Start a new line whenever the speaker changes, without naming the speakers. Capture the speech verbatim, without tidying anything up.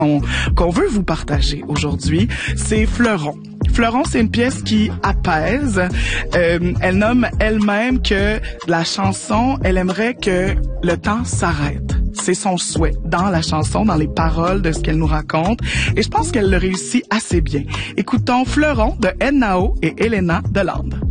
qu'on qu'on veut vous partager aujourd'hui, c'est Fleuron. Fleuron, c'est une pièce qui apaise. Euh, elle nomme elle-même que la chanson, elle aimerait que le temps s'arrête. C'est son souhait dans la chanson, dans les paroles de ce qu'elle nous raconte. Et je pense qu'elle le réussit assez bien. Écoutons Fleuron de Ednao et Elena Delande.